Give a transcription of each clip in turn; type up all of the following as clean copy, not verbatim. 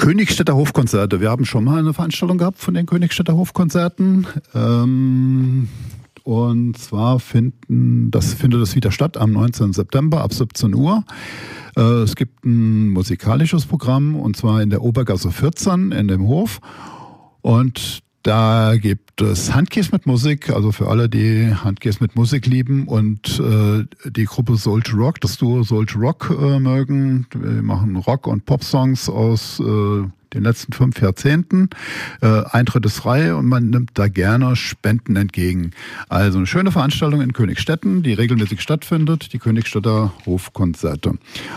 Königstädter Hofkonzerte. Wir haben schon mal eine Veranstaltung gehabt von den Königstädter Hofkonzerten. Und zwar findet das wieder statt am 19. September ab 17 Uhr. Es gibt ein musikalisches Programm und zwar in der Obergasse 14 in dem Hof. Und da gibt es Handkäse mit Musik, also für alle, die Handkäse mit Musik lieben und die Gruppe Soul to Rock, das Duo Soul to Rock mögen. Wir machen Rock- und Pop-Songs aus den letzten 5 Jahrzehnten. Eintritt ist frei und man nimmt da gerne Spenden entgegen. Also eine schöne Veranstaltung in Königstetten, die regelmäßig stattfindet, die Königstädter Hofkonzerte.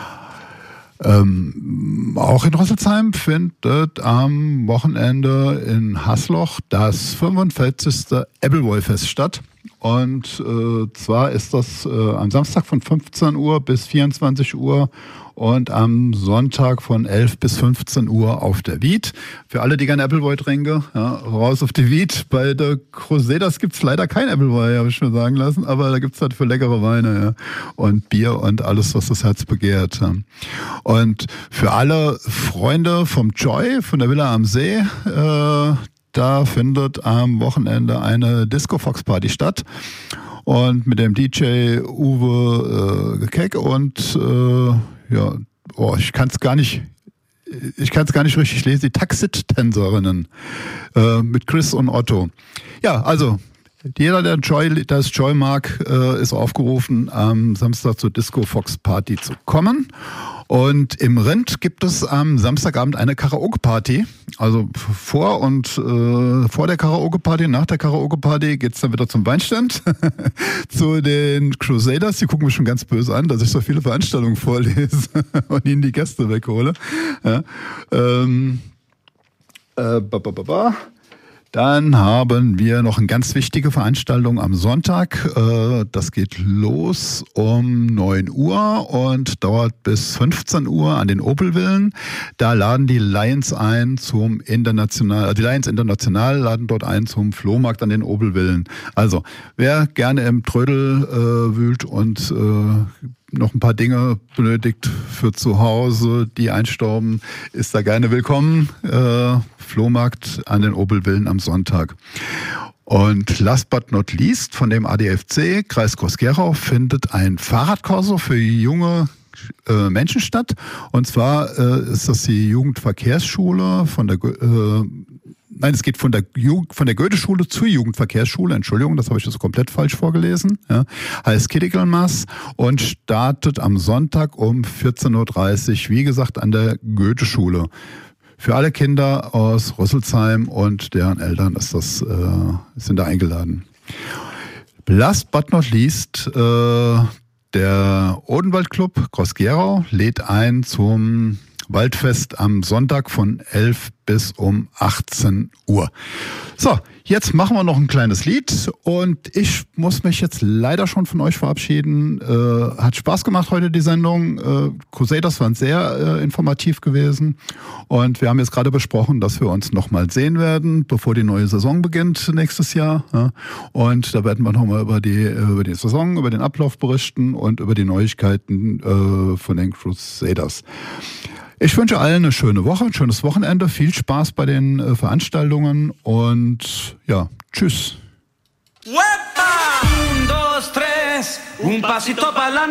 Auch in Rüsselsheim findet am Wochenende in Hasloch das 45. Appleboy-Fest statt. Und zwar ist das am Samstag von 15 Uhr bis 24 Uhr und am Sonntag von 11 bis 15 Uhr auf der Wied. Für alle, die gerne Appleboy trinken, ja, raus auf die Wied. Bei der Crusaders gibt's leider kein Appleboy, habe ich mir sagen lassen, aber da gibt's halt für leckere Weine, ja, und Bier und alles, was das Herz begehrt. Ja. Und für alle Freunde vom Joy, von der Villa am See, da findet am Wochenende eine Disco-Fox-Party statt. Und mit dem DJ Uwe Keck und ich kann es gar nicht richtig lesen, die Taxit-Tänzerinnen mit Chris und Otto. Ja, also jeder, der das Joy mag, ist aufgerufen, am Samstag zur Disco-Fox-Party zu kommen. Und im Rind gibt es am Samstagabend eine Karaoke-Party. Also vor der Karaoke-Party, nach der Karaoke-Party geht's dann wieder zum Weinstand. Zu den Crusaders. Die gucken mich schon ganz böse an, dass ich so viele Veranstaltungen vorlese und ihnen die Gäste weghole. Ja. Dann haben wir noch eine ganz wichtige Veranstaltung am Sonntag. Das geht los um 9 Uhr und dauert bis 15 Uhr an den Opelvillen. Da laden die Lions ein zum die Lions International laden dort ein zum Flohmarkt an den Opelvillen. Also, wer gerne im Trödel wühlt und noch ein paar Dinge benötigt für zu Hause, die einstauben, ist da gerne willkommen. Flohmarkt an den Opelvillen am Sonntag. Und last but not least, von dem ADFC, Kreis Groß-Gerau, findet ein Fahrradkorso für junge Menschen statt. Und zwar ist das die Jugendverkehrsschule es geht von der Goethe-Schule zur Jugendverkehrsschule, Entschuldigung, das habe ich jetzt komplett falsch vorgelesen, ja. Heißt Kittigelmaß und startet am Sonntag um 14.30 Uhr, wie gesagt, an der Goethe-Schule. Für alle Kinder aus Rüsselsheim und deren Eltern sind da eingeladen. Last but not least, der Odenwald-Club Groß-Gerau lädt ein zum Waldfest am Sonntag von 11 bis um 18 Uhr. So, jetzt machen wir noch ein kleines Lied und ich muss mich jetzt leider schon von euch verabschieden. Hat Spaß gemacht heute die Sendung. Crusaders waren sehr informativ gewesen und wir haben jetzt gerade besprochen, dass wir uns nochmal sehen werden, bevor die neue Saison beginnt nächstes Jahr. Ja. Und da werden wir nochmal über die Saison, über den Ablauf berichten und über die Neuigkeiten von den Crusaders. Ich wünsche allen eine schöne Woche, ein schönes Wochenende, viel Spaß bei den Veranstaltungen und ja, tschüss.